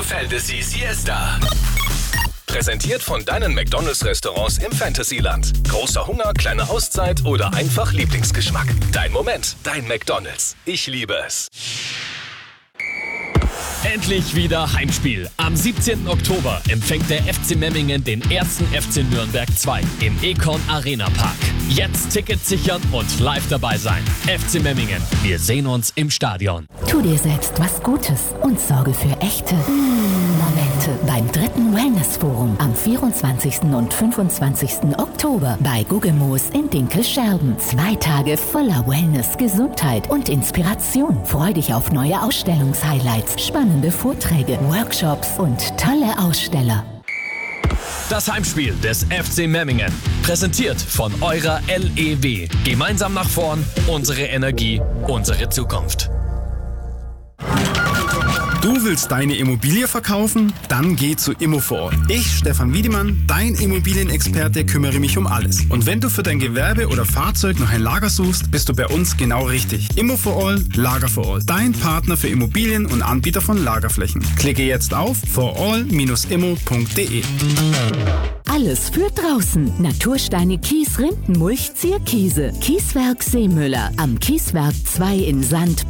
für Fantasy Siesta. Präsentiert von deinen McDonald's-Restaurants im Fantasyland. Großer Hunger, kleine Auszeit oder einfach Lieblingsgeschmack. Dein Moment, dein McDonald's. Ich liebe es. Endlich wieder Heimspiel. Am 17. Oktober empfängt der FC Memmingen den ersten FC Nürnberg 2 im Econ Arena Park. Jetzt Tickets sichern und live dabei sein. FC Memmingen, wir sehen uns im Stadion. Tu dir selbst was Gutes und sorge für echte Momente beim 3. Wellness-Forum am 24. und 25. Oktober bei Guggemoos in Dinkelscherben. 2 Tage voller Wellness, Gesundheit und Inspiration. Freu dich auf neue Ausstellungshighlights, spannende Vorträge, Workshops und tolle Aussteller. Das Heimspiel des FC Memmingen. Präsentiert von eurer LEW. Gemeinsam nach vorn, unsere Energie, unsere Zukunft. Du willst deine Immobilie verkaufen? Dann geh zu Immo4All. Ich, Stefan Wiedemann, dein Immobilienexperte, kümmere mich um alles. Und wenn du für dein Gewerbe oder Fahrzeug noch ein Lager suchst, bist du bei uns genau richtig. Immo4All, Lager for All. Dein Partner für Immobilien und Anbieter von Lagerflächen. Klicke jetzt auf forall-immo.de. Alles für draußen. Natursteine, Kies, Rindenmulch, Zierkiese. Kieswerk Seemüller. Am Kieswerk 2 in Sand.